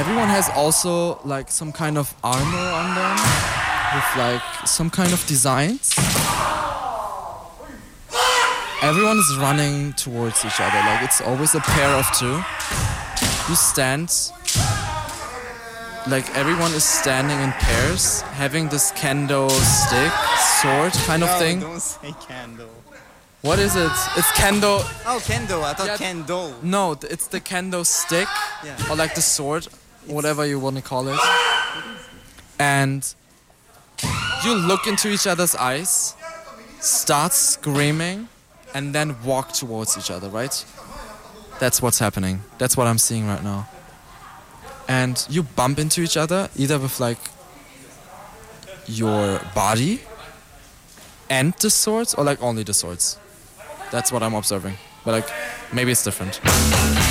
everyone has also like some kind of armor on them with like some kind of designs. Everyone is running towards each other, like it's always a pair of two. You stand, like everyone is standing in pairs, having this kendo stick, sword kind of thing. Don't say kendo. What is it? It's kendo. Oh, kendo. I thought Yeah. kendo. No, it's the kendo stick, Yeah. or like the sword, whatever you want to call it. And you look into each other's eyes, start screaming, and then walk towards each other, right? That's what's happening. That's what I'm seeing right now. And you bump into each other, either with like your body and the swords, or like only the swords. That's what I'm observing. But like, maybe it's different.